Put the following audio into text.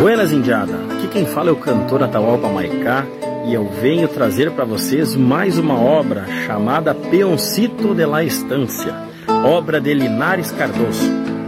Buenas, indiada! Aqui quem fala é o cantor Atahualpa Maiká e eu venho trazer para vocês mais uma obra chamada Peoncito de la Estancia, obra de Linares Cardoso.